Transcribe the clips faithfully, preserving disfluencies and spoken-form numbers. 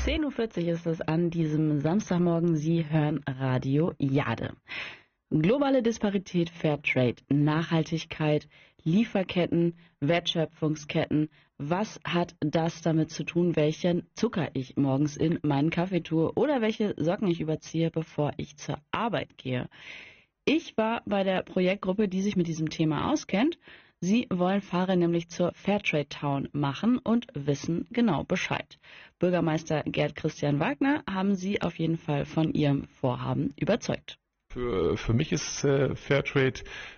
zehn Uhr vierzig ist es an diesem Samstagmorgen. Sie hören Radio Jade. Globale Disparität, Fairtrade, Nachhaltigkeit, Lieferketten, Wertschöpfungsketten. Was hat das damit zu tun, welchen Zucker ich morgens in meinen Kaffee tue oder welche Socken ich überziehe, bevor ich zur Arbeit gehe? Ich war bei der Projektgruppe, die sich mit diesem Thema auskennt. Sie wollen Fahre nämlich zur Fairtrade Town machen und wissen genau Bescheid. Bürgermeister Gerd Christian Wagner haben Sie auf jeden Fall von Ihrem Vorhaben überzeugt. Für, für mich ist äh, Fairtrade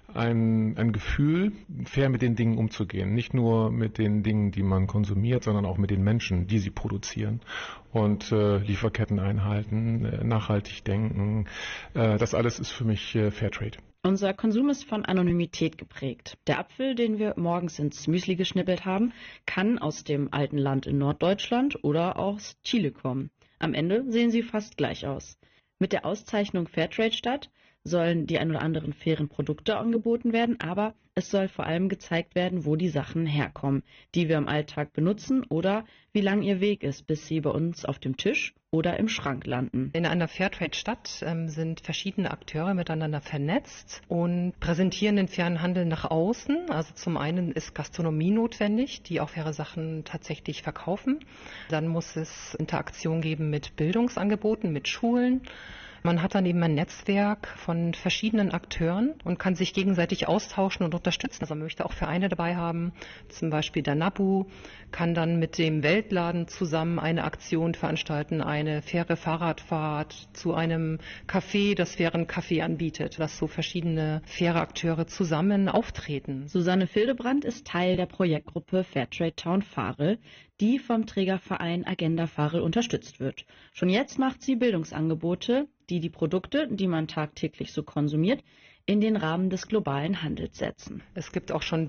ein, ein Gefühl, fair mit den Dingen umzugehen. Nicht nur mit den Dingen, die man konsumiert, sondern auch mit den Menschen, die sie produzieren. Und äh, Lieferketten einhalten, äh, nachhaltig denken. Äh, das alles ist für mich äh, Fairtrade. Unser Konsum ist von Anonymität geprägt. Der Apfel, den wir morgens ins Müsli geschnippelt haben, kann aus dem alten Land in Norddeutschland oder aus Chile kommen. Am Ende sehen sie fast gleich aus. Mit der Auszeichnung Fairtrade-Stadt sollen die ein oder anderen fairen Produkte angeboten werden, aber es soll vor allem gezeigt werden, wo die Sachen herkommen, die wir im Alltag benutzen oder wie lang ihr Weg ist, bis sie bei uns auf dem Tisch oder im Schrank landen. In einer Fairtrade-Stadt ähm, sind verschiedene Akteure miteinander vernetzt und präsentieren den fairen Handel nach außen. Also zum einen ist Gastronomie notwendig, die auch faire Sachen tatsächlich verkaufen. Dann muss es Interaktion geben mit Bildungsangeboten, mit Schulen. Man hat dann eben ein Netzwerk von verschiedenen Akteuren und kann sich gegenseitig austauschen und unterstützen. Also man möchte auch Vereine dabei haben, zum Beispiel der NABU kann dann mit dem Weltladen zusammen eine Aktion veranstalten, eine faire Fahrradfahrt zu einem Café, das fairen Kaffee anbietet, dass so verschiedene faire Akteure zusammen auftreten. Susanne Fildebrand ist Teil der Projektgruppe Fairtrade Town Fahre, die vom Trägerverein Agenda Fahre unterstützt wird. Schon jetzt macht sie Bildungsangebote, die die Produkte, die man tagtäglich so konsumiert, in den Rahmen des globalen Handels setzen. Es gibt auch schon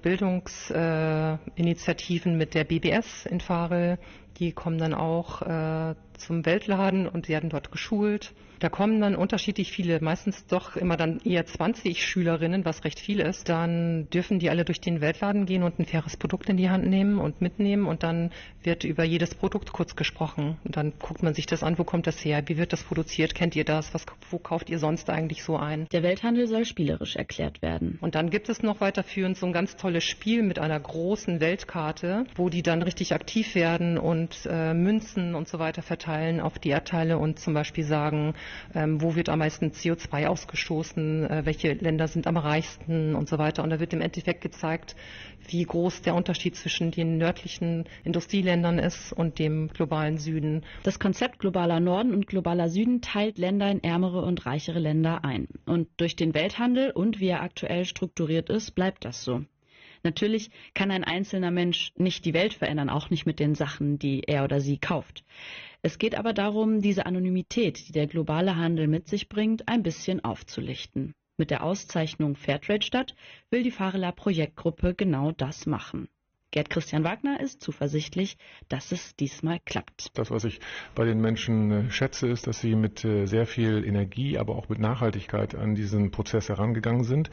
Bildungsinitiativen äh, mit der B B S in Fahre. Die kommen dann auch äh, zum Weltladen und werden dort geschult. Da kommen dann unterschiedlich viele, meistens doch immer dann eher zwanzig Schülerinnen, was recht viel ist. Dann dürfen die alle durch den Weltladen gehen und ein faires Produkt in die Hand nehmen und mitnehmen. Und dann wird über jedes Produkt kurz gesprochen. Und dann guckt man sich das an, wo kommt das her, wie wird das produziert, kennt ihr das, was, wo kauft ihr sonst eigentlich so ein? Der Welthandel soll spielerisch erklärt werden. Und dann gibt es noch weiterführend so ein ganz tolles Spiel mit einer großen Weltkarte, wo die dann richtig aktiv werden und äh, Münzen und so weiter verteilen auf die Erdteile und zum Beispiel sagen, Ähm, wo wird am meisten C O zwei ausgestoßen, äh, welche Länder sind am reichsten und so weiter. Und da wird im Endeffekt gezeigt, wie groß der Unterschied zwischen den nördlichen Industrieländern ist und dem globalen Süden. Das Konzept globaler Norden und globaler Süden teilt Länder in ärmere und reichere Länder ein. Und durch den Welthandel und wie er aktuell strukturiert ist, bleibt das so. Natürlich kann ein einzelner Mensch nicht die Welt verändern, auch nicht mit den Sachen, die er oder sie kauft. Es geht aber darum, diese Anonymität, die der globale Handel mit sich bringt, ein bisschen aufzulichten. Mit der Auszeichnung Fairtrade-Stadt will die Farela Projektgruppe genau das machen. Gerd Christian Wagner ist zuversichtlich, dass es diesmal klappt. Das, was ich bei den Menschen schätze, ist, dass sie mit sehr viel Energie, aber auch mit Nachhaltigkeit an diesen Prozess herangegangen sind.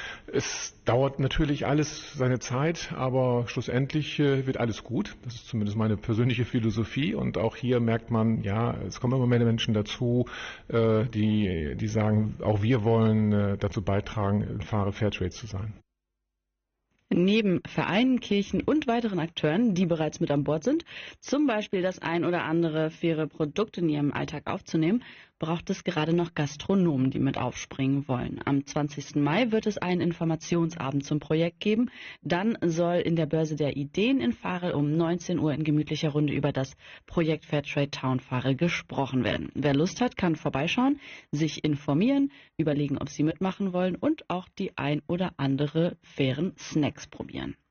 Es dauert natürlich alles seine Zeit, aber schlussendlich wird alles gut. Das ist zumindest meine persönliche Philosophie. Und auch hier merkt man, ja, es kommen immer mehr Menschen dazu, die, die sagen, auch wir wollen dazu beitragen, Fahre Fairtrade zu sein. Neben Vereinen, Kirchen und weiteren Akteuren, die bereits mit an Bord sind, zum Beispiel das ein oder andere faire Produkt in ihrem Alltag aufzunehmen, braucht es gerade noch Gastronomen, die mit aufspringen wollen. Am zwanzigsten Mai wird es einen Informationsabend zum Projekt geben. Dann soll in der Börse der Ideen in Fahre um neunzehn Uhr in gemütlicher Runde über das Projekt Fairtrade Town Fahre gesprochen werden. Wer Lust hat, kann vorbeischauen, sich informieren, überlegen, ob sie mitmachen wollen und auch die ein oder andere fairen Snacks probieren.